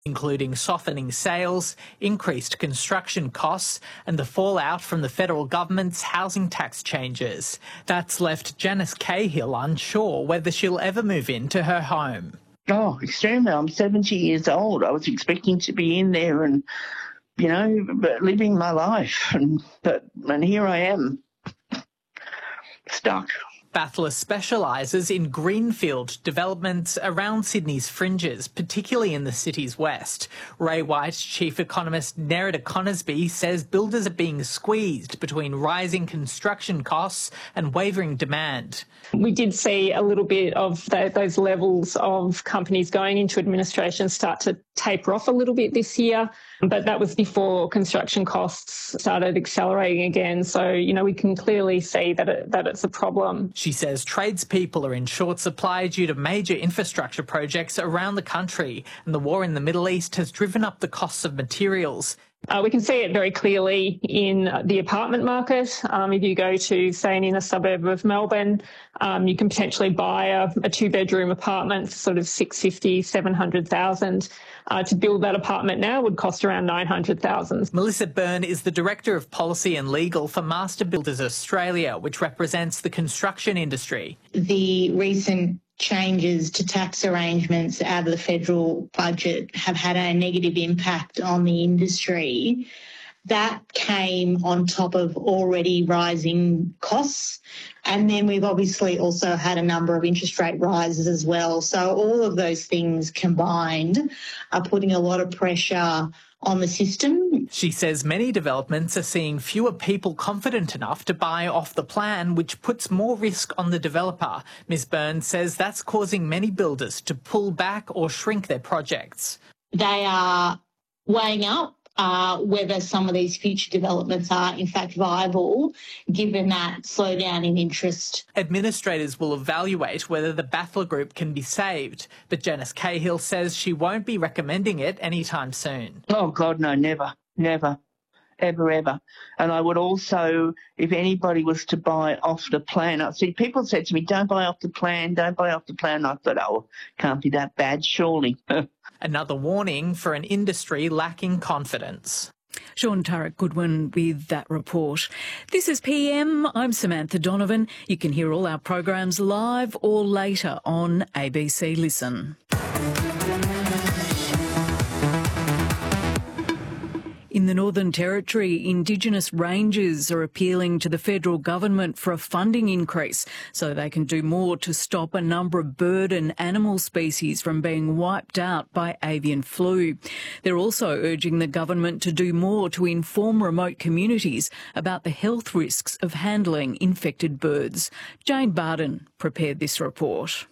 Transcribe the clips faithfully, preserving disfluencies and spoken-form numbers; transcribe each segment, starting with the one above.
including softening sales, increased construction costs and the fallout from the federal government's housing tax changes. That's left Janice Cahill unsure whether she'll ever move into her home. Oh, extremely. I'm seventy years old. I was expecting to be in there and, you know, but living my life. And, but, and here I am, stuck. Bathurst specialises in greenfield developments around Sydney's fringes, particularly in the city's west. Ray White's chief economist Nerida Conisbee says builders are being squeezed between rising construction costs and wavering demand. We did see a little bit of the, those levels of companies going into administration start to taper off a little bit this year, but that was before construction costs started accelerating again. So, you know, we can clearly see that it, that it's a problem. She says tradespeople are in short supply due to major infrastructure projects around the country, and the war in the Middle East has driven up the costs of materials. Uh, we can see it very clearly in the apartment market. Um, if you go to, say, an inner suburb of Melbourne, um, you can potentially buy a, a two-bedroom apartment for sort of six hundred fifty thousand, seven hundred thousand. Uh, to build that apartment now would cost around nine hundred thousand. Melissa Byrne is the Director of Policy and Legal for Master Builders Australia, which represents the construction industry. The recent changes to tax arrangements out of the federal budget have had a negative impact on the industry. That came on top of already rising costs. And then we've obviously also had a number of interest rate rises as well. So all of those things combined are putting a lot of pressure on the system. She says many developments are seeing fewer people confident enough to buy off the plan, which puts more risk on the developer. Miz Byrne says that's causing many builders to pull back or shrink their projects. They are weighing up uh, whether some of these future developments are in fact viable, given that slowdown in interest. Administrators will evaluate whether the Battler Group can be saved, but Janice Cahill says she won't be recommending it anytime soon. Oh, God, no, never, never, ever, ever. And I would also, if anybody was to buy off the plan, I see people said to me, don't buy off the plan, don't buy off the plan. I thought, oh, can't be that bad, surely. Another warning for an industry lacking confidence. Sean Turek Goodwin with that report. This is P M. I'm Samantha Donovan. You can hear all our programs live or later on A B C Listen. In the Northern Territory, Indigenous rangers are appealing to the federal government for a funding increase so they can do more to stop a number of bird and animal species from being wiped out by avian flu. They're also urging the government to do more to inform remote communities about the health risks of handling infected birds. Jane Barden prepared this report.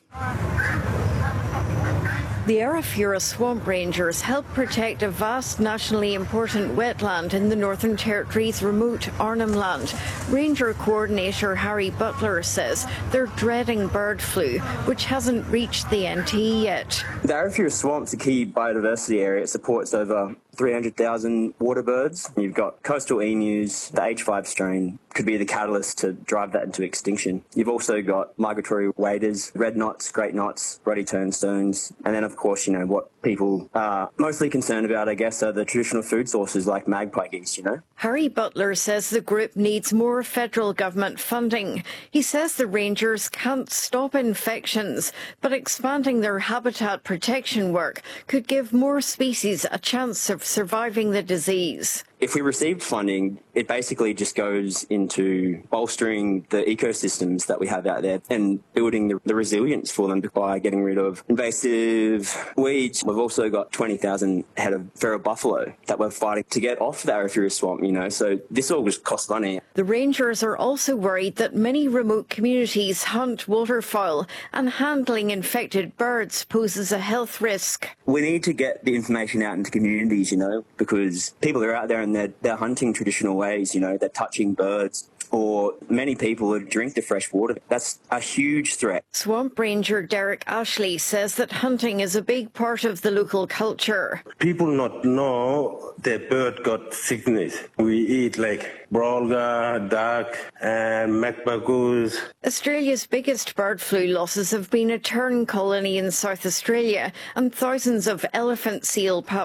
The Arafura Swamp Rangers help protect a vast nationally important wetland in the Northern Territory's remote Arnhem Land. Ranger Coordinator Harry Butler says they're dreading bird flu, which hasn't reached the N T yet. The Arafura Swamp's a key biodiversity area. It supports over three hundred thousand water birds. You've got coastal emus. The H five strain could be the catalyst to drive that into extinction. You've also got migratory waders, red knots, great knots, ruddy turnstones, and then of course, you know, what people are mostly concerned about, I guess, are the traditional food sources like magpie geese, you know. Harry Butler says the group needs more federal government funding. He says the rangers can't stop infections, but expanding their habitat protection work could give more species a chance of surviving the disease. If we received funding, it basically just goes into bolstering the ecosystems that we have out there and building the, the resilience for them by getting rid of invasive weeds. We've also got twenty thousand head of feral buffalo that we're fighting to get off the Arafura Swamp, you know, so this all just costs money. The rangers are also worried that many remote communities hunt waterfowl and handling infected birds poses a health risk. We need to get the information out into communities, you know, because people are out there and they're, they're hunting traditional ways, you know, they're touching birds, or many people who drink the fresh water. That's a huge threat. Swamp Ranger Derek Ashley says that hunting is a big part of the local culture. People not know that bird got sickness. We eat like brolga, duck and macbagoos. Australia's biggest bird flu losses have been a tern colony in South Australia and thousands of elephant seal